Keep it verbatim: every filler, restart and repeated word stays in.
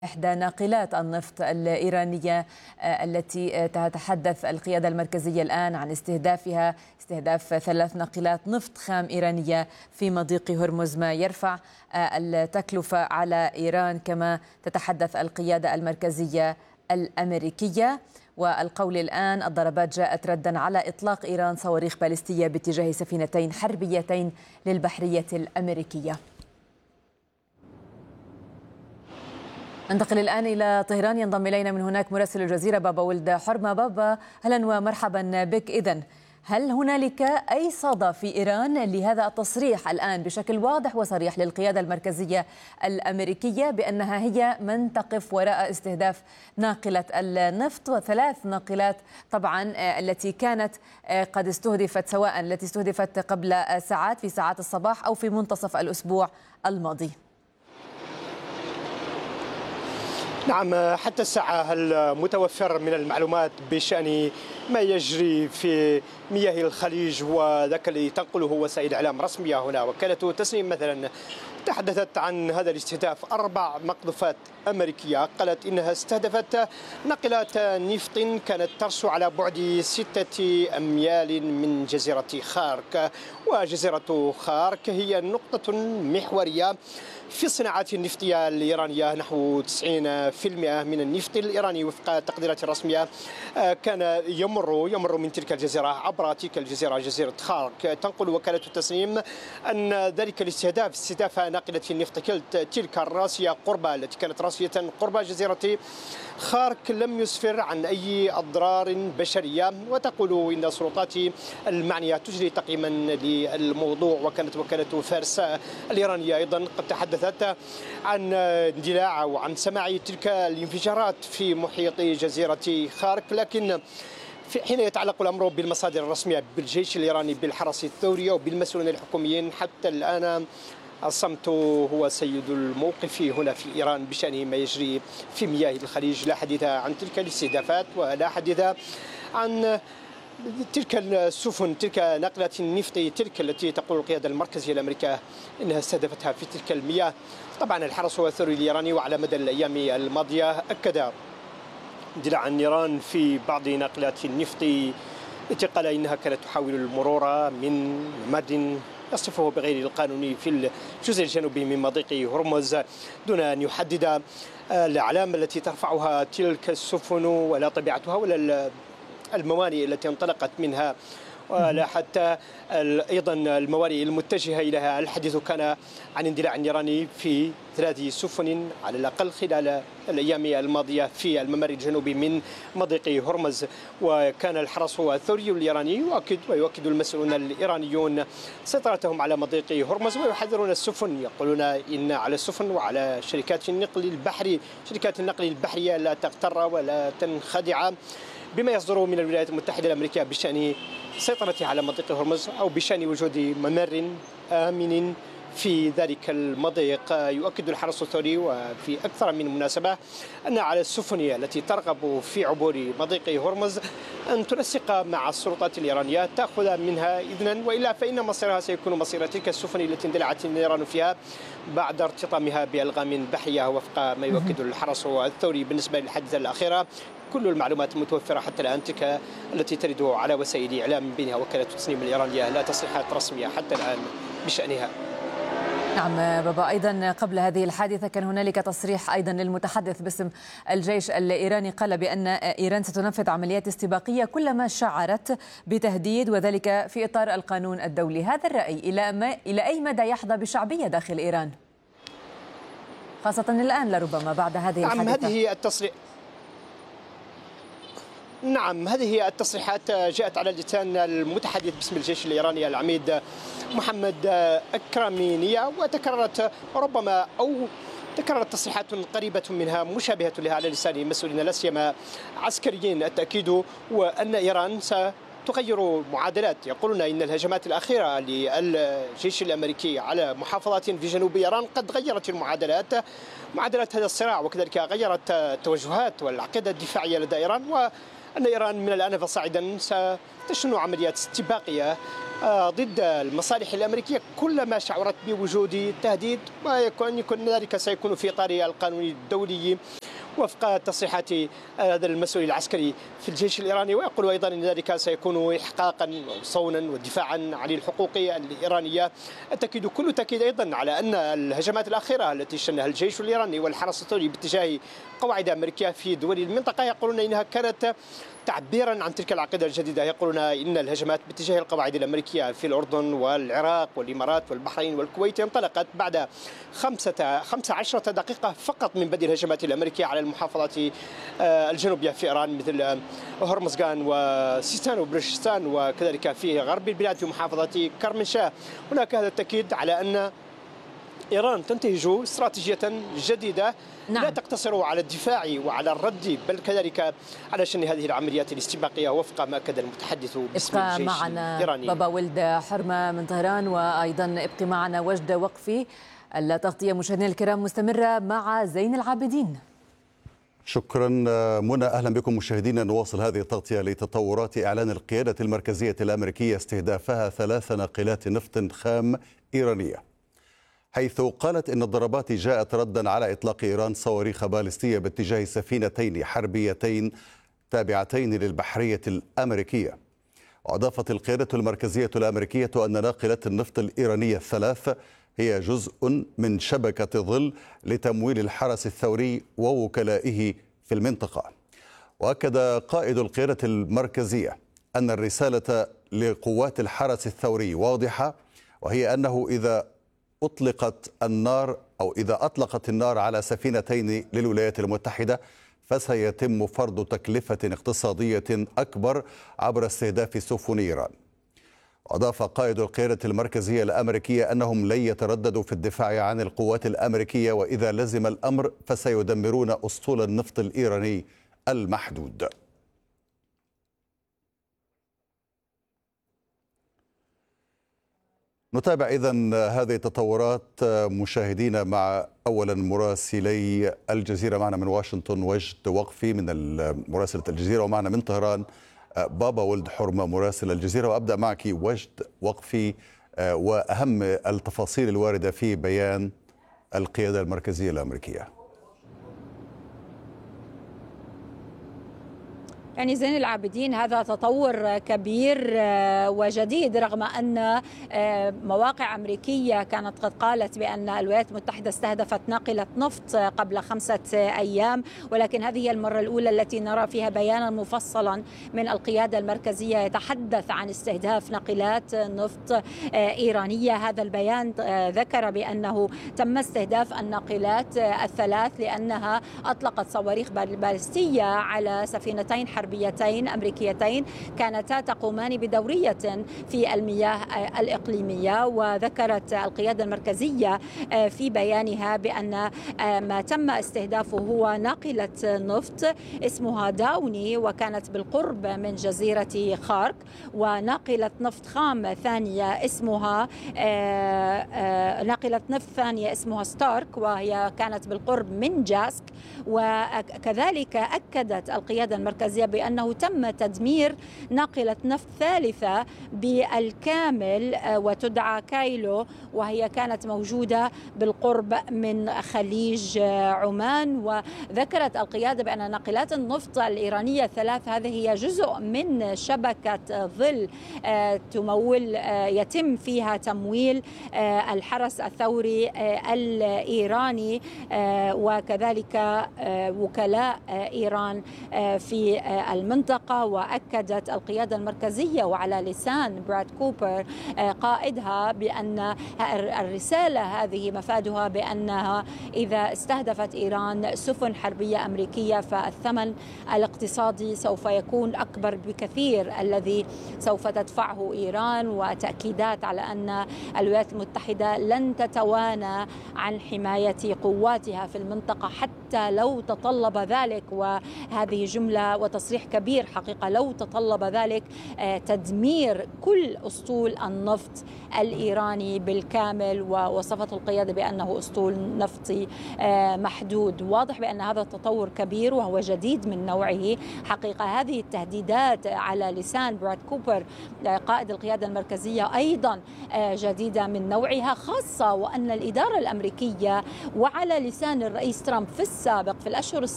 إحدى ناقلات النفط الإيرانية التي تتحدث القيادة المركزية الآن عن استهدافها استهداف ثلاث ناقلات نفط خام إيرانية في مضيق هرمز، ما يرفع التكلفة على إيران، كما تتحدث القيادة المركزية الأمريكية. والقول الآن الضربات جاءت ردا على إطلاق إيران صواريخ باليستية باتجاه سفينتين حربيتين للبحرية الأمريكية. ننتقل الآن إلى طهران، ينضم إلينا من هناك مراسل الجزيرة بابا ولد حرمة. بابا، أهلا ومرحبا بك. إذن هل هنالك أي صدى في إيران لهذا التصريح الآن بشكل واضح وصريح للقيادة المركزية الأمريكية بأنها هي من تقف وراء استهداف ناقلة النفط وثلاث ناقلات طبعا التي كانت قد استهدفت، سواء التي استهدفت قبل ساعات في ساعات الصباح أو في منتصف الأسبوع الماضي؟ نعم، حتى الساعة المتوفر من المعلومات بشأن ما يجري في مياه الخليج وذاك اللي تنقله وسائل إعلام رسمية هنا. وكالة تسنيم مثلا تحدثت عن هذا الاستهداف أربع مقذوفات أمريكية، قالت إنها استهدفت ناقلات نفط كانت ترسو على بعد ستة أميال من جزيرة خارك. وجزيرة خارك هي نقطة محورية في الصناعات النفطية الإيرانية. نحو تسعين بالمئة من النفط الإيراني وفق التقديرات الرسمية كان يمر يمر من تلك الجزيرة عبر تلك الجزيرة، جزيرة خارك. تنقل وكالة التسنيم أن ذلك الاستهداف استهداف ناقلة النفط تلك الراسية قرب التي كانت راسية قرب جزيرة خارك لم يسفر عن أي أضرار بشرية. وتقول إن السلطات المعنية تجري تقييما للموضوع. وكانت وكالة فارس الإيرانية أيضا قد تحدثت عن اندلاع أو عن سماع تلك الانفجارات في محيط جزيرة خارك، لكن في حين يتعلق الأمر بالمصادر الرسمية بالجيش الإيراني بالحرس الثوري وبالمسؤولين الحكوميين، حتى الآن الصمت هو سيد الموقف هنا في إيران بشأن ما يجري في مياه الخليج. لا حديث عن تلك الاستهدافات ولا حديث عن تلك السفن، تلك نقلة النفط تلك التي تقول القيادة المركزية الأمريكية إنها استهدفتها في تلك المياه. طبعا الحرس الثوري الإيراني وعلى مدى الأيام الماضية أكد اندلاع النيران في بعض ناقلات النفط التي قال إنها كانت تحاول المرور من مد يصفه بغير القانوني في الجزء الجنوبي من مضيق هرمز، دون أن يحدد الأعلام التي ترفعها تلك السفن ولا طبيعتها ولا الموانئ التي انطلقت منها ولا حتى أيضا الموانئ المتجهة إليها. الحديث كان عن اندلاع النيراني في ثلاث سفن على الأقل خلال الأيام الماضية في الممر الجنوبي من مضيق هرمز. وكان الحرس الثوري الإيراني يؤكد ويؤكد المسؤولون الإيرانيون سيطرتهم على مضيق هرمز، ويحذرون السفن، يقولون إن على السفن وعلى شركات النقل البحري شركات النقل البحرية لا تغتر ولا تنخدع بما يصدر من الولايات المتحدة الأمريكية بشأن سيطرتها على مضيق هرمز أو بشأن وجود ممر آمن في ذلك المضيق. يؤكد الحرس الثوري وفي أكثر من مناسبة أن على السفن التي ترغب في عبور مضيق هرمز أن تنسق مع السلطات الإيرانية، تأخذ منها إذنا، وإلا فإن مصيرها سيكون مصير تلك السفن التي اندلعت النيران فيها بعد ارتطامها بألغام بحرية وفق ما يؤكد الحرس الثوري. بالنسبة للحادثة الأخيرة كل المعلومات المتوفرة حتى الآن تلك التي ترد على وسائل إعلام بينها وكالة التسنيم الإيرانية، لا تصريحات رسمية حتى الآن بشأنها. نعم بابا، أيضا قبل هذه الحادثة كان هنالك تصريح أيضا للمتحدث باسم الجيش الإيراني، قال بأن إيران ستنفذ عمليات استباقية كلما شعرت بتهديد، وذلك في إطار القانون الدولي. هذا الرأي إلى ما إلى أي مدى يحظى بشعبية داخل إيران، خاصة الآن لربما بعد هذه الحادثة؟ نعم، هذه هي التصريح نعم هذه هي التصريحات جاءت على لسان المتحدث باسم الجيش الإيراني العميد محمد أكرمينية، وتكررت ربما أو تكررت تصريحات قريبة منها مشابهة لها على لسان مسؤولين لا سيما عسكريين. التأكيد وأن إيران ستغير معادلات، يقولون إن الهجمات الأخيرة للجيش الأمريكي على محافظات في جنوب إيران قد غيرت المعادلات معادلات هذا الصراع، وكذلك غيرت التوجهات والعقيدة الدفاعية لدى إيران. أن إيران من الآن فصاعدا ستشن عمليات استباقية ضد المصالح الأمريكية كلما شعرت بوجود تهديد، ويكون يكون ذلك سيكون في إطار القانون الدولي وفق تصريحات هذا المسؤول العسكري في الجيش الإيراني. ويقول أيضا أن ذلك سيكون إحقاقا وصونا ودفاعا عن الحقوق الإيرانية. التأكيد كل تأكيد أيضا على أن الهجمات الأخيرة التي شنها الجيش الإيراني والحرس الثوري باتجاه قواعد أمريكية في دول المنطقة يقولون إنها كانت تعبيرا عن تلك العقيدة الجديدة. يقولون إن الهجمات باتجاه القواعد الأمريكية في الأردن والعراق والإمارات والبحرين والكويت انطلقت بعد خمسة خمسة عشرة دقيقة فقط من بدء الهجمات الأمريكية على المحافظات الجنوبية في إيران مثل هرمزغان وسيستان وبلوشستان، وكذلك في غرب البلاد في محافظة كرمنشاه. هناك هذا التأكيد على أن إيران تنتهج استراتيجية جديدة نعم. لا تقتصر على الدفاع وعلى الرد بل كذلك على شن هذه العمليات الاستباقية وفق ما أكد المتحدث باسم الجيش معنا الإيراني. بابا ولد حرمة من طهران، وأيضا ابقي معنا وجد وقفي. التغطية مشاهدينا الكرام مستمرة مع زين العابدين. شكرا منى، أهلا بكم مشاهدينا. نواصل هذه التغطية لتطورات إعلان القيادة المركزية الأمريكية استهدافها ثلاث ناقلات نفط خام إيرانية، حيث قالت إن الضربات جاءت ردا على إطلاق إيران صواريخ باليستية باتجاه سفينتين حربيتين تابعتين للبحرية الأمريكية. وأضافت القيادة المركزية الأمريكية أن ناقلات النفط الإيرانية الثلاث هي جزء من شبكة ظل لتمويل الحرس الثوري ووكلائه في المنطقة. وأكد قائد القيادة المركزية أن الرسالة لقوات الحرس الثوري واضحة، وهي أنه إذا أطلقت النار أو إذا أطلقت النار على سفينتين للولايات المتحدة فسيتم فرض تكلفة اقتصادية أكبر عبر استهداف سفن إيران. وأضاف قائد القيادة المركزية الأمريكية أنهم لن يترددوا في الدفاع عن القوات الأمريكية، وإذا لزم الأمر فسيدمرون أسطول النفط الإيراني المحدود. نتابع إذن هذه التطورات مشاهدينا مع أولا مراسلي الجزيرة. معنا من واشنطن وجد وقفي من مراسلة الجزيرة، ومعنا من طهران بابا ولد حرمة مراسل الجزيرة. وأبدأ معك وجد وقفي وأهم التفاصيل الواردة في بيان القيادة المركزية الأمريكية. يعني زين العابدين، هذا تطور كبير وجديد رغم أن مواقع أمريكية كانت قد قالت بأن الولايات المتحدة استهدفت ناقلة نفط قبل خمسة أيام، ولكن هذه هي المرة الأولى التي نرى فيها بيانا مفصلا من القيادة المركزية يتحدث عن استهداف ناقلات نفط إيرانية. هذا البيان ذكر بأنه تم استهداف الناقلات الثلاث لأنها أطلقت صواريخ باليستية على سفينتين حربيتين أمريكيتين كانتا تقومان بدورية في المياه الإقليمية. وذكرت القيادة المركزية في بيانها بأن ما تم استهدافه هو ناقلة نفط اسمها داوني وكانت بالقرب من جزيرة خارك، وناقلة نفط خام ثانية اسمها ناقلة نفط ثانية اسمها ستارك وهي كانت بالقرب من جاسك. وكذلك أكدت القيادة المركزية بأنه تم تدمير ناقلة نفط ثالثة بالكامل وتدعى كايلو، وهي كانت موجودة بالقرب من خليج عمان. وذكرت القيادة بأن ناقلات النفط الإيرانية الثلاث هذه هي جزء من شبكة ظل تمول يتم فيها تمويل الحرس الثوري الإيراني وكذلك وكلاء إيران في المنطقة. وأكدت القيادة المركزية وعلى لسان براد كوبر قائدها بأن الرسالة هذه مفادها بأنها إذا استهدفت إيران سفن حربية أمريكية فالثمن الاقتصادي سوف يكون أكبر بكثير الذي سوف تدفعه إيران، وتأكيدات على أن الولايات المتحدة لن تتوانى عن حماية قواتها في المنطقة حتى لو تطلب ذلك. وهذه جملة وتصريح تصريح كبير حقيقة لو تطلب ذلك تدمير كل أسطول النفط الإيراني بالكامل، ووصفته القيادة بأنه أسطول نفطي محدود. واضح بأن هذا التطور كبير وهو جديد من نوعه حقيقة. هذه التهديدات على لسان براد كوبر قائد القيادة المركزية أيضا جديدة من نوعها، خاصة وأن الإدارة الأمريكية وعلى لسان الرئيس ترامب في السابق في الأشهر